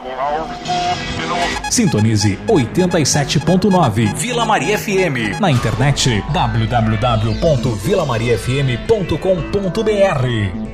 Sintonize 87.9 Vila Maria FM. Na internet www.vilamariafm.com.br